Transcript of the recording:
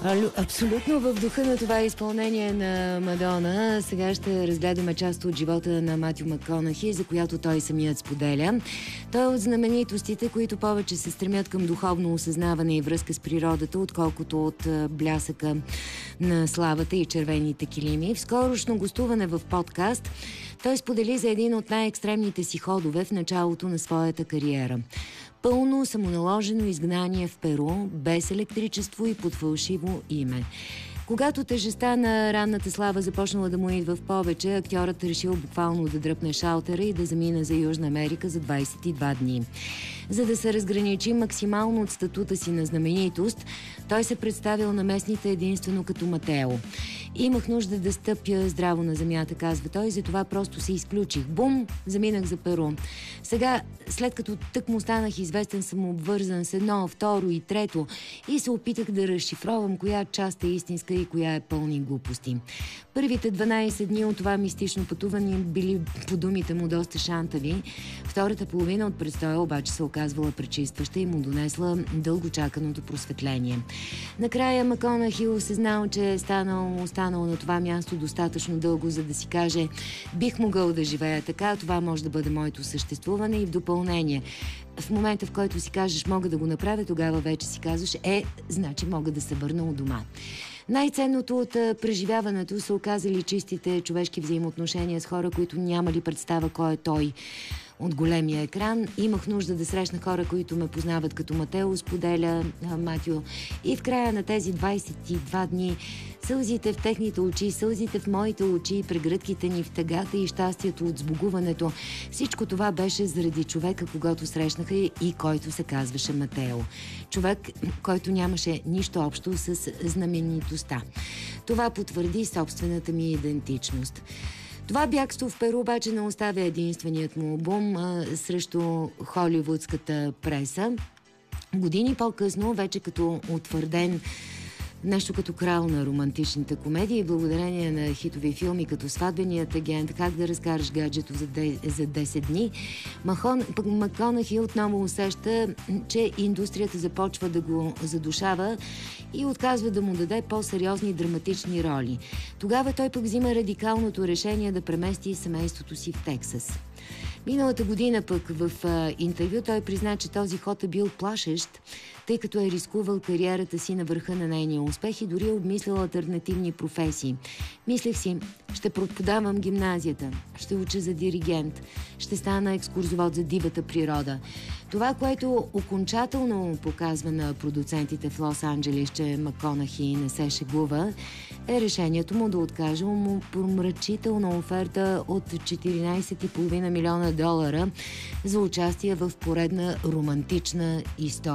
Абсолютно в духа на това изпълнение на Мадона. Сега ще разгледаме част от живота на Матю Макконахи, за която той самият споделя. Той е от знаменитостите, които повече се стремят към духовно осъзнаване и връзка с природата, отколкото от блясъка на славата и червените килими. В скорошно гостуване в подкаст той сподели за един от най-екстремните си ходове в началото на своята кариера. Пълно самоналожено изгнание в Перу, без електричество и под фалшиво име. Когато тежестта на ранната слава започнала да му идва в повече, актьорът решил буквално да дръпне шалтера и да замине за Южна Америка за 22 дни. За да се разграничи максимално от статута си на знаменитост, той се представил на местните единствено като Матео. Имах нужда да стъпя здраво на земята, казва той, затова просто се изключих. Бум! Заминах за Перу. Сега, след като тък му станах известен, съм обвързан с едно, второ и трето и се опитах да разшифровам коя част е истинска и коя е пълни глупости. Първите 12 дни от това мистично пътуване били, по думите му, доста шантави. Втората половина от престоя обаче се оказвала пречистваща и му донесла дългочаканото просветление. Накрая Макконахи осъзнал, че е останал на това място достатъчно дълго, за да си каже: бих могъл да живея така, това може да бъде моето съществуване. И в допълнение, в момента, в който си кажеш мога да го направя, тогава вече си казваш значи мога да се върна от дома. Най-ценното от преживяването са оказали чистите човешки взаимоотношения с хора, които нямали представа кой е той от големия екран. Имах нужда да срещна хора, които ме познават като Матео, споделя Матю. И в края на тези 22 дни сълзите в техните очи, сълзите в моите очи, прегръдките ни в тъгата и щастието от сбогуването, всичко това беше заради човека, когато срещнаха и който се казваше Матео. Човек, който нямаше нищо общо с знаменитостта. Това потвърди собствената ми идентичност. Това бягство в Перу обаче не оставя единственият му албум срещу холивудската преса. Години по-късно, вече като утвърден нещо като крал на романтичните комедии, благодарение на хитови филми като Сватбеният агент, Как да разкараш гаджето за 10 дни, Макконахи отново усеща, че индустрията започва да го задушава и отказва да му даде по-сериозни драматични роли. Тогава той пък взима радикалното решение да премести семейството си в Тексас. Миналата година пък в интервю той призна, че този ход е бил плашещ, тъй като е рискувал кариерата си на върха на нейния успех и дори е обмислял алтернативни професии. Мислех си, ще преподавам гимназията, ще уча за диригент, ще стана екскурзовод за дивата природа. Това, което окончателно показва на продуцентите в Лос-Анджелес, че Макконахи не се шегува, е решението му да откаже му помрачителна оферта от $14,5 милиона за участие в поредна романтична история.